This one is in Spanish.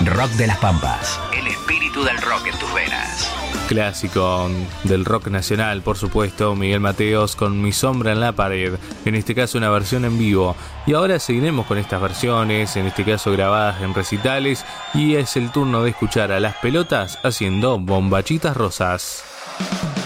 Rock de las Pampas. El espíritu del rock en tus venas. Clásico del rock nacional, por supuesto, Miguel Mateos con Mi sombra en la pared, en este caso una versión en vivo. Y ahora seguiremos con estas versiones, en este caso grabadas en recitales, y es el turno de escuchar a Las Pelotas haciendo Bombachitas Rosas.